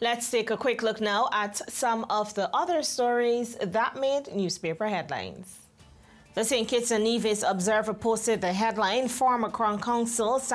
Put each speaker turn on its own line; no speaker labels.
Let's take a quick look now at some of the other stories that made newspaper headlines. The St. Kitts and Nevis Observer posted the headline, Former Crown Counsel